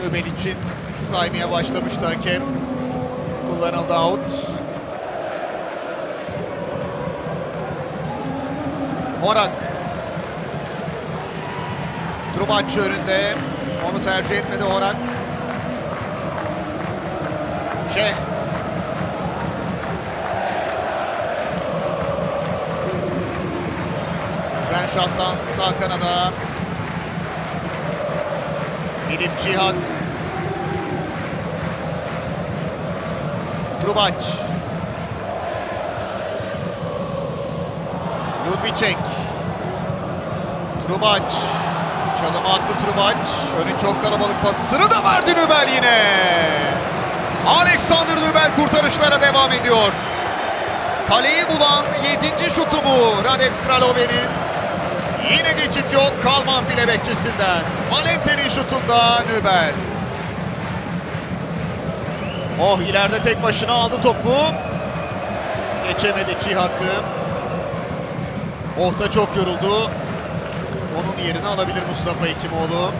Nübel için saymaya başlamıştı hakem. Kullanıldı out. Horak. Trubac önünde. Onu tercih etmedi Horak. Çeh. Renşat'tan sağ kanada. Filip Cihan. Trubac. Ludvicek. Trubac. Çalıma attı Trubac. Önü çok kalabalık, pasını da verdi Nübel yine. Alexander Nübel kurtarışlara devam ediyor. Kaleyi bulan 7. şutu bu Radec Kralove'nin. Yine geçit yok Kalman file bekçisinden. Valentin'in şutunda Nübel. Oh, ileride tek başına aldı topu. Geçemedi Çihak'ı. Oh da çok yoruldu. Onun yerini alabilir Mustafa Hekimoğlu.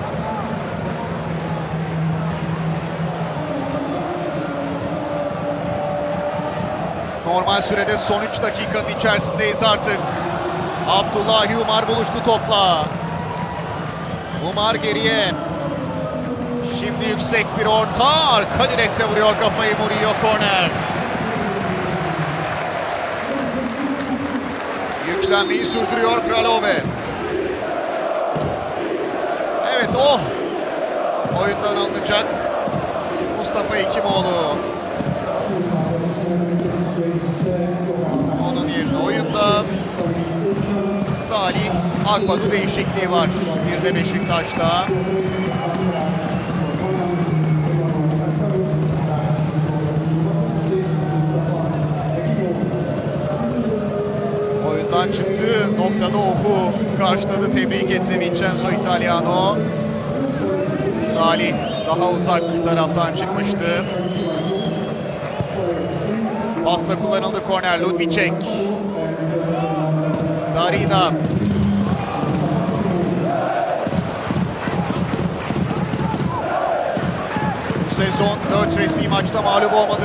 Normal sürede son 3 dakikanın içerisindeyiz artık. Abdullahi Umar buluştu topla. Umar geriye. Şimdi yüksek bir orta. Arka direkte vuruyor kafayı Murillo, korner. Yüklenmeyi sürdürüyor Kralove. Evet, oh! Oyundan alınacak Mustafa Hekimoğlu. Onun yerine oyunda Salih Akbadu değişikliği var. Bir de Beşiktaş'ta. Oyundan çıktığı noktada oku karşıladı, tebrik etti Vincenzo Italiano. Salih daha uzak taraftan çıkmıştı. Pasla kullanıldı korner. Ludvicek. Darida. Bu sezon 4 resmi maçta mağlup olmadı